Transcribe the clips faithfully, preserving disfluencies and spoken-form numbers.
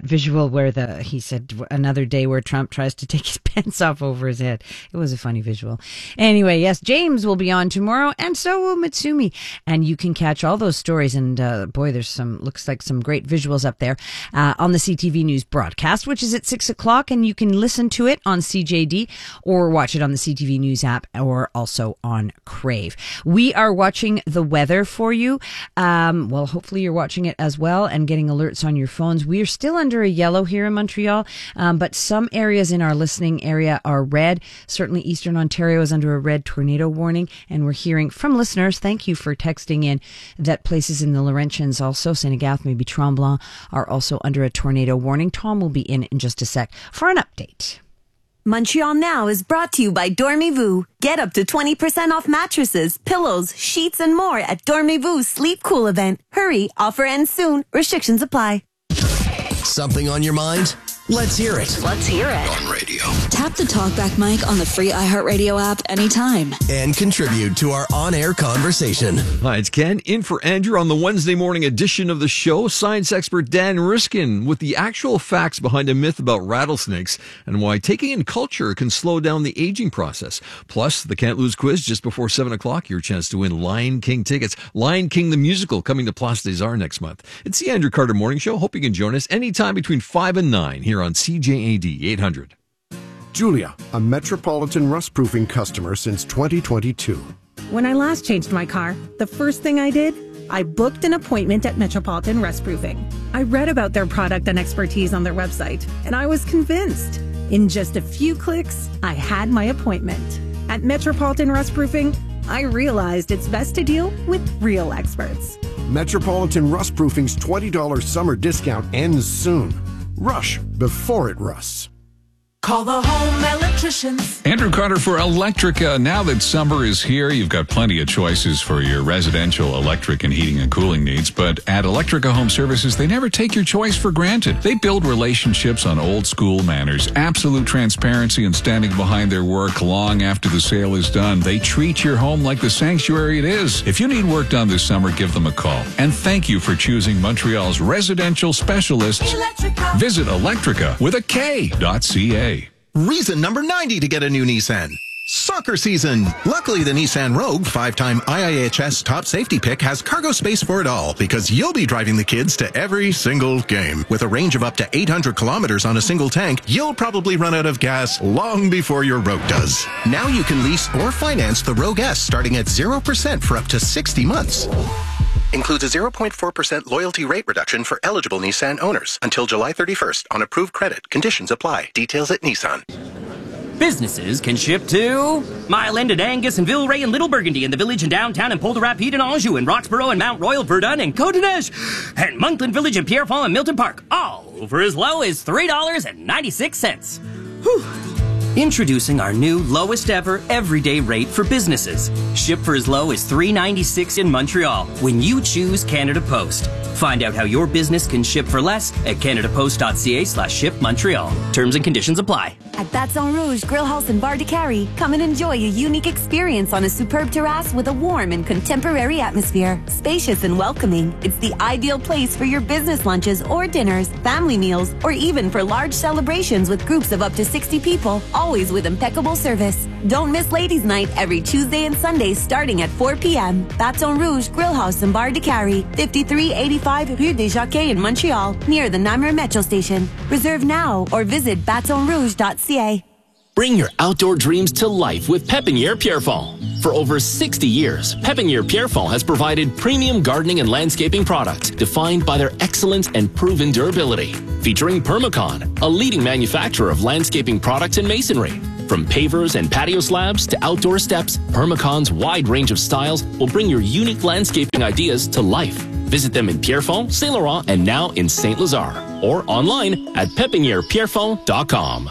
that visual where the he said another day where Trump tries to take his pants off over his head. It was a funny visual. Anyway, yes, James will be on tomorrow, and so will Mitsumi. And you can catch all those stories. And uh, boy, there's some, looks like some great visuals up there uh, on the C T V News broadcast, which is at six o'clock. And you can listen to it on C J D or watch it on the C T V News app or also on Crave. We are watching the weather for you. Um, well, hopefully you're watching it as well and getting alerts on your phones. We are still under a yellow here in Montreal, um, but some areas in our listening area are red. Certainly Eastern Ontario is under a red tornado warning, and we're hearing from listeners, thank you for texting in, that places in the Laurentians, also Saint Agathe, maybe Tremblant, are also under a tornado warning. Tom will be in in just a sec for an update. Montreal Now is brought to you by Dormez-vous. Get up to twenty percent off mattresses, pillows, sheets, and more at Dormez-vous Sleep Cool event. Hurry, offer ends soon. Restrictions apply. Something on your mind? Let's hear it. Let's hear it. On radio. Tap the TalkBack mic on the free iHeartRadio app anytime. And contribute to our on-air conversation. Hi, it's Ken, in for Andrew on the Wednesday morning edition of the show. Science expert Dan Riskin with the actual facts behind a myth about rattlesnakes and why taking in culture can slow down the aging process. Plus, the Can't Lose quiz just before seven o'clock. Your chance to win Lion King tickets. Lion King the Musical coming to Place des Arts next month. It's the Andrew Carter Morning Show. Hope you can join us anytime between five and nine here on C J A D eight hundred. Julia, a Metropolitan rust-proofing customer since twenty twenty-two. When I last changed my car, the first thing I did, I booked an appointment at Metropolitan Rust-Proofing. I read about their product and expertise on their website, and I was convinced. In just a few clicks, I had my appointment. At Metropolitan Rust-Proofing, I realized it's best to deal with real experts. Metropolitan Rust-Proofing's twenty dollars summer discount ends soon. Rush before it rusts. Call the home electricians. Andrew Carter for Electrica. Now that summer is here, you've got plenty of choices for your residential electric and heating and cooling needs. But at Electrica Home Services, they never take your choice for granted. They build relationships on old school manners, absolute transparency and standing behind their work long after the sale is done. They treat your home like the sanctuary it is. If you need work done this summer, give them a call. And thank you for choosing Montreal's residential specialists. Electrica. Visit Electrica with a K dot C A. Reason number ninety to get a new Nissan. Soccer season. Luckily, the Nissan Rogue, five-time I I H S top safety pick, has cargo space for it all because you'll be driving the kids to every single game. With a range of up to eight hundred kilometers on a single tank, you'll probably run out of gas long before your Rogue does. Now you can lease or finance the Rogue S starting at zero percent for up to sixty months. Includes a zero point four percent loyalty rate reduction for eligible Nissan owners until July thirty-first on approved credit. Conditions apply. Details at Nissan. Businesses can ship to Mile End and Angus and Villeray and Little Burgundy and the Village and Downtown and Port de Rapide and Anjou and Roxborough and Mount Royal, Verdun and Côte-des-Neiges and Monkland Village and Pierrefonds and Milton Park, all for as low as three dollars and ninety-six cents. Whew. Introducing our new lowest ever everyday rate for businesses. Ship for as low as three dollars and ninety-six cents in Montreal when you choose Canada Post. Find out how your business can ship for less at canadapost.ca slash ship Montreal. Terms and conditions apply. At Baton Rouge Grill House and Bar de Carrie, come and enjoy a unique experience on a superb terrace with a warm and contemporary atmosphere. Spacious and welcoming, it's the ideal place for your business lunches or dinners, family meals, or even for large celebrations with groups of up to sixty people, always with impeccable service. Don't miss Ladies' Night every Tuesday and Sunday starting at four p.m. Baton Rouge Grill House and Bar de Carrie, fifty-three eighty-five Rue des Jockeys in Montreal, near the Namur Metro Station. Reserve now or visit baton rouge dot c a. Bring your outdoor dreams to life with Pépinière Pierrefonds. For over sixty years, Pépinière Pierrefonds has provided premium gardening and landscaping products defined by their excellence and proven durability. Featuring Permacon, a leading manufacturer of landscaping products and masonry. From pavers and patio slabs to outdoor steps, Permacon's wide range of styles will bring your unique landscaping ideas to life. Visit them in Pierrefonds, Saint Laurent, and now in Saint Lazare, or online at pepiniere pierrefonds dot com.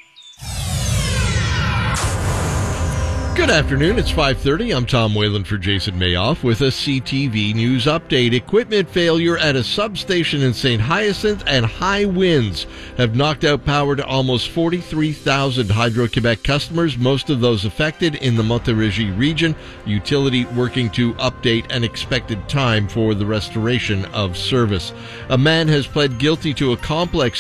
Good afternoon, it's five thirty. I'm Tom Whalen for Jason Mayoff with a C T V News update. Equipment failure at a substation in Saint Hyacinthe and high winds have knocked out power to almost forty-three thousand Hydro-Quebec customers, most of those affected in the Montérégie region. Utility working to update an expected time for the restoration of service. A man has pled guilty to a complex